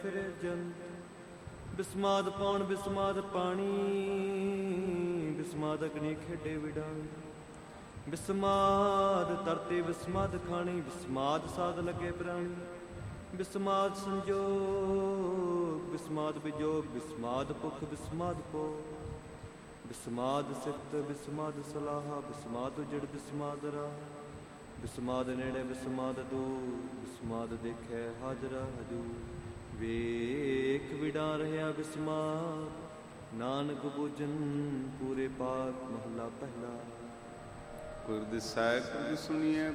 ਫਿਰੇ ਜੰਤ। ਬਿਸਮਾਦ ਪੌਣ ਬਿਸਮਾਦ ਪਾਣੀ, ਬਿਸਮਾਦ ਅਗਨੀ ਖੇਡੇ ਵਿਡਾਣੀ। ਬਿਸਮਾਦ ਤਰਤੇ ਬਿਸਮਾਦ ਖਾਣੀ, ਬਿਸਮਾਦ ਸਾਧ ਲੱਗੇ ਪ੍ਰਾਣੀ। ਬਿਸਮਾਦ ਸੰਜੋਗ ਬਿਸਮਾਦ ਵਿਜੋਗ, ਬਿਸਮਾਦ ਭੁਖ ਬਿਸਮਾਦ ਭੋਗ। ਬਿਸਮਾਦ ਸਿਫਤ ਬਿਸਮਾਦ ਸਲਾਹਾ, ਬਿਸਮਾਦ ਉਜੜ ਬਿਸਮਾਦ ਰਾਹ। ਬਿਸਮਾਦ ਨੇੜੇ ਬਿਸਮਾਦ ਦੂਰ, ਬਿਸਮਾਦ ਦੇਖੈ ਹਾਜ਼ਰਾ ਹਜੂਰ। ਵੇਖ ਵਿਡਾ ਰਹਿਆ ਬਿਸਮਾਦ, ਨਾਨਕ ਬੁਝਨ ਪੂਰੇ ਪਾਕ। ਮਹਲਾ ਪਹਿਲਾ। ਗੁਰ ਦਿਸੈ ਗੁਰ ਸੁਣੀਐ